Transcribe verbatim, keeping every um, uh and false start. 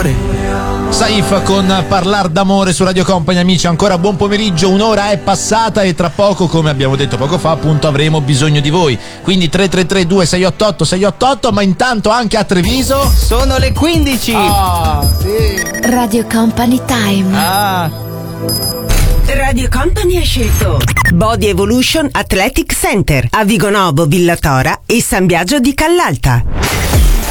d'amore. Saif con Parlar d'amore su Radio Company, amici, ancora buon pomeriggio, un'ora è passata e tra poco, come abbiamo detto poco fa, appunto avremo bisogno di voi, quindi tre tre tre due sei otto otto sei otto otto, ma intanto anche a Treviso sono le quindici. Ah, sì. Radio Company Time. Ah. Radio Company ha scelto Body Evolution Athletic Center a Vigonovo, Villatora e San Biagio di Callalta.